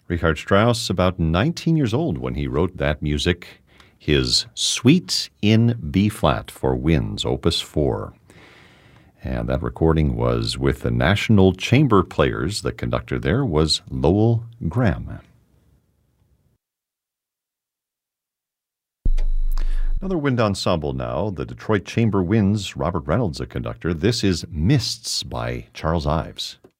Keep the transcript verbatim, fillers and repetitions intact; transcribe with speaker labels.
Speaker 1: Richard Strauss, about nineteen years old when he wrote that music, his Suite in B-flat for Winds, Opus four. And that recording was with the National Chamber Players. The conductor there was Lowell Graham. Another wind ensemble now, the Detroit Chamber Winds, Robert Reynolds, a conductor. This is Mists by Charles Ives.